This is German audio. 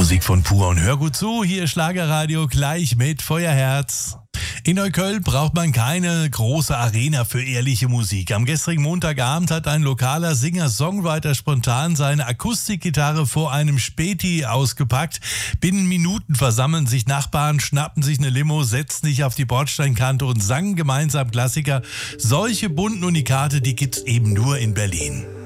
Musik von Pur und hör gut zu, hier Schlagerradio gleich mit Feuerherz. In Neukölln braucht man keine große Arena für ehrliche Musik. Am gestrigen Montagabend hat ein lokaler Singer-Songwriter spontan seine Akustikgitarre vor einem Späti ausgepackt. Binnen Minuten versammeln sich Nachbarn, schnappen sich eine Limo, setzten sich auf die Bordsteinkante und sangen gemeinsam Klassiker. Solche bunten Unikate, die gibt's eben nur in Berlin.